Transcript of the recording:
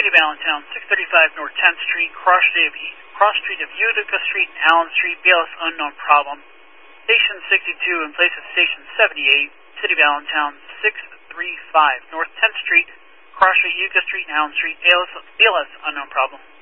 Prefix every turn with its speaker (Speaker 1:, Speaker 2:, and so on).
Speaker 1: City of Allentown, 635 North 10th Street, cross street of Utica Street and Allen Street, BLS unknown problem. Station 62 in place of Station 78, City of Allentown, 635 North 10th Street, cross street Utica Street and Allen Street, BLS unknown problem.